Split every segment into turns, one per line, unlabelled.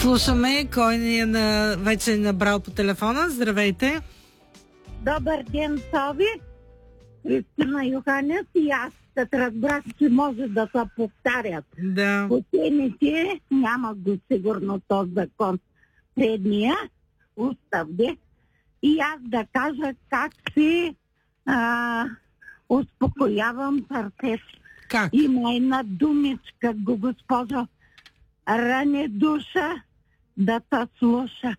Слушаме, кой ни е вече набрал по телефона. Здравейте!
Добър ден, Сови! Кристина Йоханес и аз като разбрах, че може да се повтарят.
Да.
По темите няма го сигурно този закон. Предния устав, де. И аз да кажа как си успокоявам сърцето.
Как?
Има една думичка, госпожо. Ране душа да те слуша.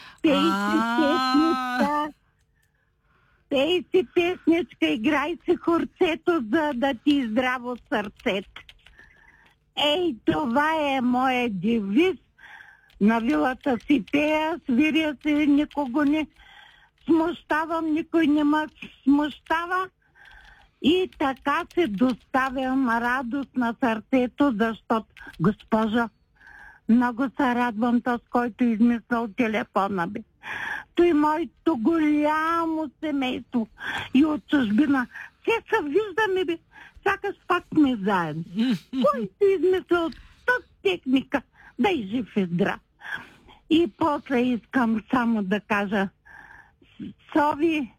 Пей си песничка, играй си хорцето, за да ти здраво сърцето. Ей, това е моят девиз. На вилата си пея, свиря си, никого не смущавам, никой не ме смущава. И така се доставям радост на сърцето, защото, госпожо, много се радвам с който измислял телефона би. Той моето голямо семейство и от чужбина. Все се виждаме би, сякаш пак сме заедно. Който измислял тази техника, да и жив и здрав. И после искам само да кажа, Сови,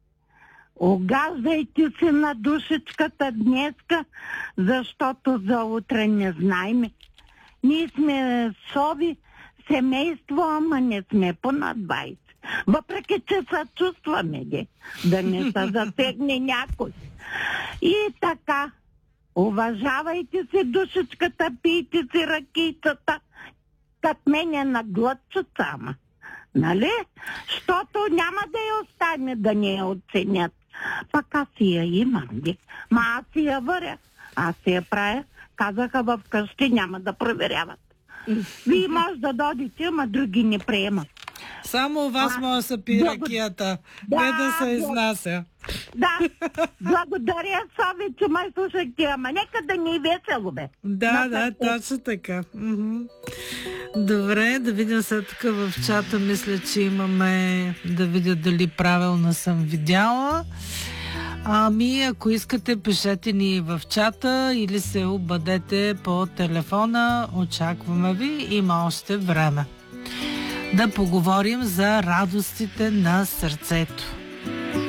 огаждайте се на душичката днеска, защото за утре не знаем. Ние сме Сови семейство, ама не сме понад 20. Въпреки, че се чувстваме, да не се засегне някой. И така, уважавайте си душичката, пийте си ракийцата, като мене на глътчица, ама. Нали? Щото няма да я остане да не я оценят. Пък аз си я имам, ма аз си я варя. Аз си я правя. Казаха в къщи, няма да проверяват. Вие може да дойдете, ама други не приемат.
Само у вас може да се пие ракията, не да се изнася.
Да, благодаря, Сови, че ме слушахте, ама нека да ни е весело, бе.
Да, точно така. Добре, да видим сега тук в чата, мисля, че имаме да видя дали правилно съм видяла. Ами, ако искате, пишете ни в чата или се обадете по телефона. Очакваме ви, има още време. Да поговорим за радостите на сърцето.